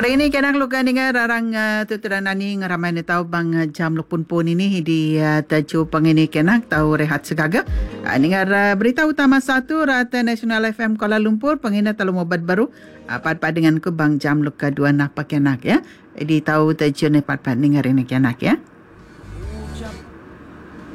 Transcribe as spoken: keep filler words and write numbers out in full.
Pada ini kenang luka dengar rarang uh, tuturan ani ngaramai ni tahu bang uh, jam lupun pun ini di uh, taju pengini kenang tahu rehat segaga. Uh, dengar uh, berita utama satu Rata Nasional F M Kuala Lumpur pengina talu mobat baru uh, pad-pad dengan ku bang jam luka dua nak pakai nak ya. Jadi tahu taju ni pad-pad dengar ini kenak ya.